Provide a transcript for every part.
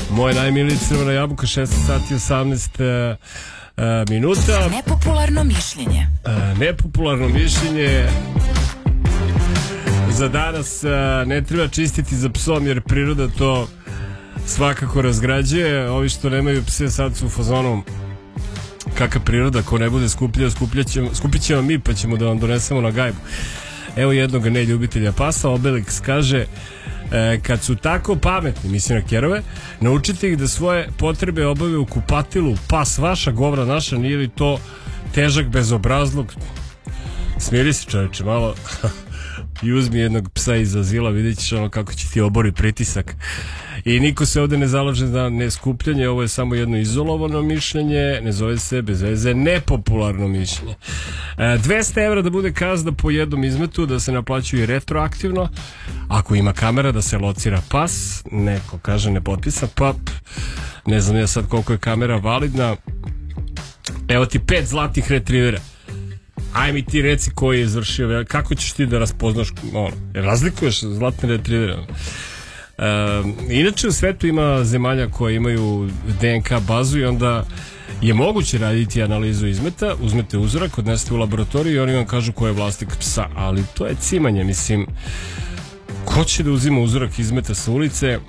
Moje najmiliji Crvena jabuka, 16 sati 18 minuta. Nepopularno mišljenje. Nepopularno mišljenje za danas: ne treba čistiti za psom jer priroda to svakako razgrađuje. Ovi što nemaju pse sad su u fazonu: kakva priroda, ko ne bude skupljao, skupit ćemo mi pa ćemo da vam donesemo na gajbu. Evo jednog neljubitelja pasa. Obelix kaže: kad su tako pametni, mislim na kerove, naučite ih da svoje potrebe obave u kupatilu. Pas vaša, govna naša, nije li to težak bezobrazluk? Smiri se čoveče malo i uzmi jednog psa iz azila, vidjet ćeš ono kako će ti obori pritisak. I niko se ovde ne zalaže za neskupljanje, ovo je samo jedno izolovano mišljenje, ne zove se bez veze nepopularno mišljenje. 200 evra da bude kazna po jednom izmetu, da se naplaćuje retroaktivno, ako ima kamera da se locira pas, neko kaže nepotpisan, pa ne znam ja sad koliko je kamera validna. Evo ti 5 zlatnih retrivera. Aj mi ti reci koji je izvršio, kako ćeš ti da raspoznaš, razlikuješ zlatne retrivere? Inače u svetu ima zemalja koje imaju DNK bazu i onda je moguće raditi analizu izmeta. Uzmete uzorak, odnesete u laboratoriju i oni vam kažu ko je vlasnik psa, ali to je cimanje, mislim, ko će da uzima uzorak izmeta sa ulice?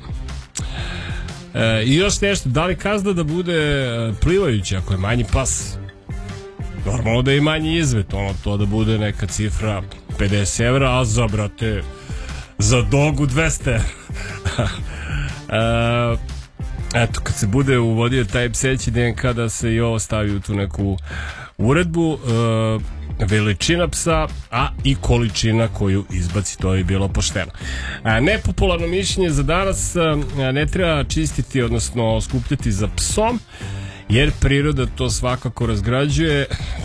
I još nešto, da li kazna da bude plivajući ako je manji pas? Normalno da je manji izmet, ono to da bude neka cifra 50 evra, a za, brate, za dogu 200 eto, kad se bude uvodio taj pseći DNK da se i ovo stavi u tu neku uredbu, veličina psa, a i količina koju izbaci, to je bilo pošteno. Nepopularno mišljenje za danas: ne treba čistiti, odnosno skupljati za psom jer priroda to svakako razgrađuje.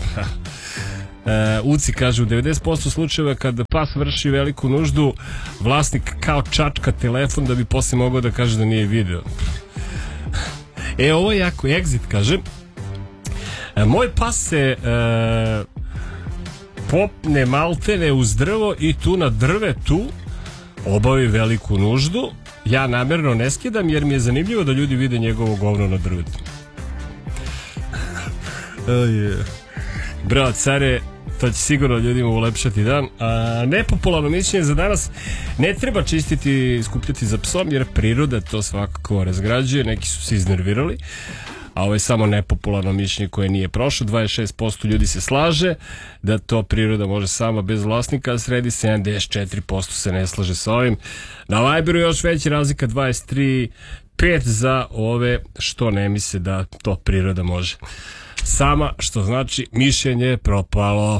Uci kaže: u 90% slučajeva kada pas vrši veliku nuždu, vlasnik kao čačka telefon da bi posle mogao da kaže da nije video. Ovo je jako. Exit kaže: moj pas se popne maltene uz drvo i tu na drvetu obavi veliku nuždu. Ja namerno ne skidam jer mi je zanimljivo da ljudi vide njegovo govno na drvetu. Bravo care, to će sigurno ljudima ulepšati dan. Nepopularno mišljenje za danas: ne treba čistiti, skupljati za psom jer priroda to svakako razgrađuje. Neki su se iznervirali, a ovo je samo nepopularno mišljenje koje nije prošlo. 26% ljudi se slaže da to priroda može sama bez vlasnika sredi, 74% se ne slaže sa ovim. Na Viberu još veća razlika, 23,5 za ove što ne misle da to priroda može sama, što znači mišljenje je propalo.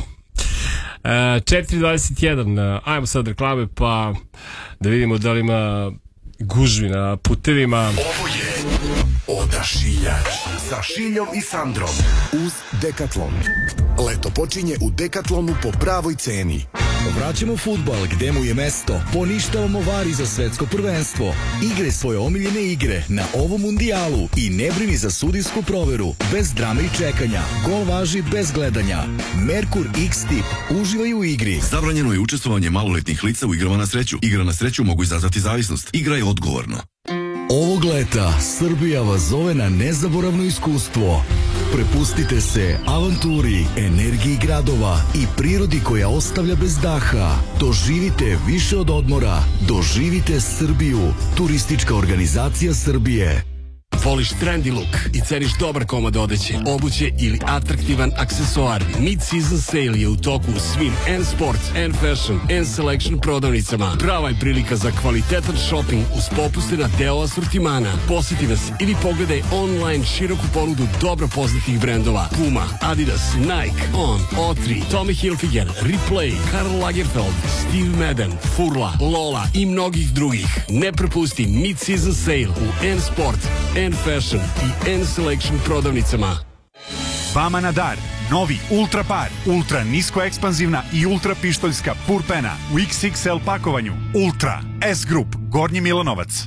4.21, ajmo sad reklame pa da vidimo da li ima gužvi na putevima. Ovo je Odašiljač sa Šiljom i Sandrom uz Decathlon. Leto počinje u Decathlonu po pravoj ceni. Vraćamo fudbal gde mu je mesto. Poništavamo vari za svetsko prvenstvo. Igre svoje omiljene igre na ovom mundijalu i ne brini za sudijsku proveru. Bez drame i čekanja. Gol važi bez gledanja. Merkur X-Tip. Uživaj u igri. Zabranjeno je učestvovanje maloletnih lica u igrama na sreću. Igre na sreću mogu izazvati zavisnost. Igraj odgovorno. Ovog leta Srbija vas zove na nezaboravno iskustvo. Prepustite se avanturi, energiji gradova i prirodi koja ostavlja bez daha. Doživite više od odmora. Doživite Srbiju. Turistička organizacija Srbije. Voliš trendy look i ceniš dobar komad odeće, obuće ili atraktivan aksesuar? Mid-season sale je u toku u svim N-Sports, N-Fashion, N-Selection prodavnicama. Prava je prilika za kvalitetan shopping uz popuste na deo asortimana. Posjeti nas ili pogledaj online široku ponudu dobro poznatih brendova: Puma, Adidas, Nike, On, O3, Tommy Hilfiger, Replay, Karl Lagerfeld, Steve Madden, Furla, Lola i mnogih drugih. Ne propusti mid-season sale u N-Sport, N-Fashion i N-Selection prodavnicama. Vama na dar novi Ultra Par, ultra nisko ekspanzivna i ultra pištoljska purpena u XXL pakovanju. Ultra S Group, Gornji Milanovac.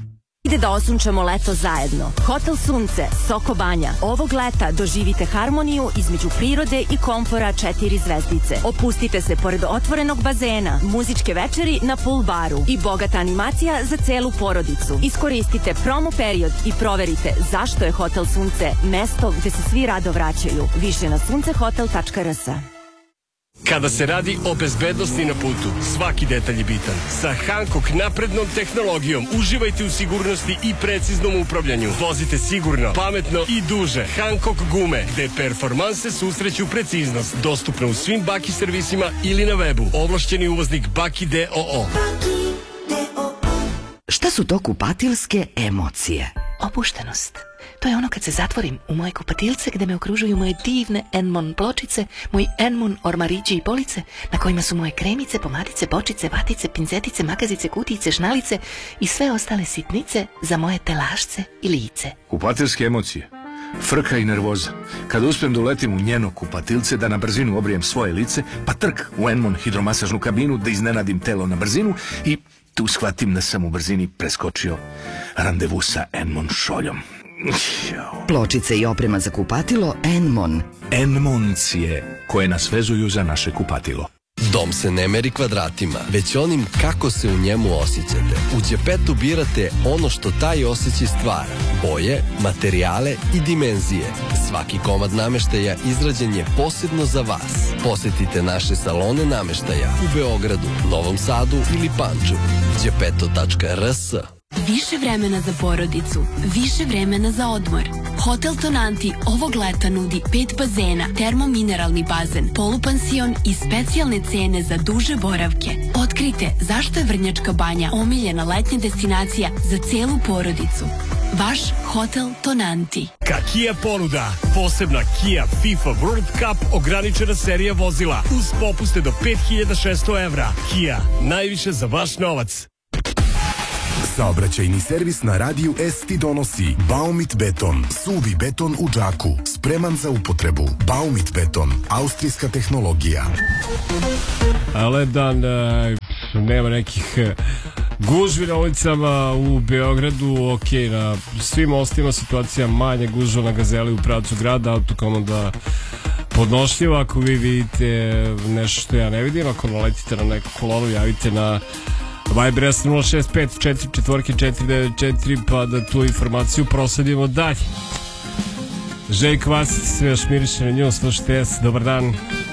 Ide da osunčamo leto zajedno. Hotel Sunce, Soko Banja. Ovog leta doživite harmoniju između prirode i komfora 4 zvezdice. Opustite se pored otvorenog bazena, muzičke večeri na pool baru i bogata animacija za celu porodicu. Iskoristite promo period i proverite zašto je Hotel Sunce mesto gde se svi rado vraćaju. Više na suncehotel.rs. Kada se radi o bezbednosti na putu, svaki detalj je bitan. Sa Hankook naprednom tehnologijom uživajte u sigurnosti i preciznom upravljanju. Vozite sigurno, pametno i duže. Hankook gume, gde performanse susreću preciznost. Dostupno u svim Baki servisima ili na webu. Ovlašćeni uvoznik Baki DOO. Šta su to kupatilske emocije? Opuštenost. To je ono kad se zatvorim u moje kupatilce gde me okružuju moje divne Enmon pločice, moji Enmon ormarići i police na kojima su moje kremice, pomadice, bočice, vatice, pincetice, makazice, kutijice, šnalice i sve ostale sitnice za moje telašce i lice. Kupatilske emocije. Frka i nervoza. Kad uspijem da uletim u njeno kupatilce, da na brzinu obrijem svoje lice, pa trk u Enmon hidromasažnu kabinu, da iznenadim telo na brzinu i tu shvatim da sam u brzini preskočio randevu sa Enmon šoljom. Pločice i oprema za kupatilo Enmon. Enmoncije koje nas vezuju za naše kupatilo. Dom se ne meri kvadratima, već onim kako se u njemu osjećate. U Đepetu birate ono što taj osjećaj stvara. Boje, materijale i dimenzije. Svaki komad nameštaja izrađen je posebno za vas. Posetite naše salone nameštaja u Beogradu, Novom Sadu ili Pančevu. Đepeto.rs. Više vremena za porodicu, više vremena za odmor. Hotel Tonanti ovog leta nudi 5 bazena, termomineralni bazen, polupansion i specijalne cene za duže boravke. Otkrite zašto je Vrnjačka Banja omiljena letnja destinacija za celu porodicu. Vaš Hotel Tonanti. Kia ponuda. Posebna Kia FIFA World Cup ograničena serija vozila uz popuste do 5600 evra. Kia, najviše za vaš novac. Saobraćajni servis na radiju S ti donosi Baumit beton, suvi beton u džaku, spreman za upotrebu. Baumit beton, austrijska tehnologija. Lep dan, nema nekih gužvi na ulicama u Beogradu, ok, na svim ostima situacija manje gužva na Gazeli u pravcu grada, autokomanda podnošljiva. Ako vi vidite nešto što ja ne vidim, ako naletite na neku kolonu, javite na Viber 065-44-494 pa da tu informaciju prosadimo dalje. Željko Vasić, sve još miriše na nju, slušajte, dobar dan.